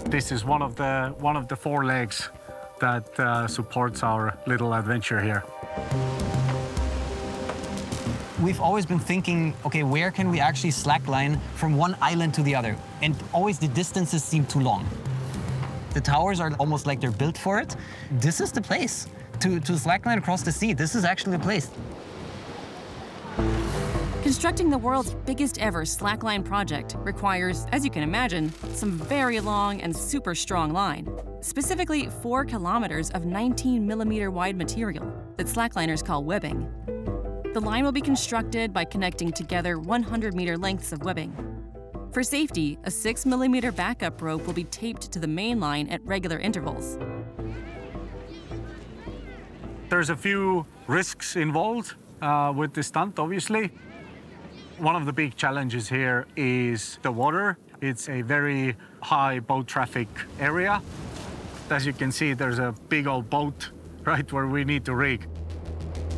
This is one of the four legs that supports our little adventure here. We've always been thinking, okay, where can we actually slackline from one island to the other? And always the distances seem too long. The towers are almost like they're built for it. This is the place to slackline across the sea. This is actually the place. Constructing the world's biggest ever slackline project requires, as you can imagine, some very long and super strong line. Specifically, 4 kilometers of 19mm wide material that slackliners call webbing. The line will be constructed by connecting together 100-meter lengths of webbing. For safety, a 6mm backup rope will be taped to the main line at regular intervals. There's a few risks involved with this stunt, obviously. One of the big challenges here is the water. It's a very high boat traffic area. As you can see, there's a big old boat right where we need to rig.